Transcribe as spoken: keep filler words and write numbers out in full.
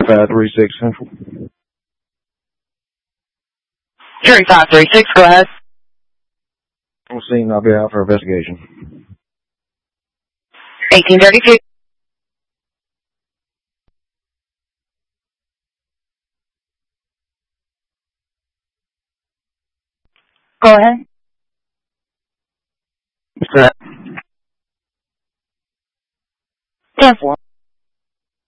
five three six Central. Jury five three six, go ahead. On scene, I'll be out for investigation. eighteen thirty-two. Go ahead. Mister ten four.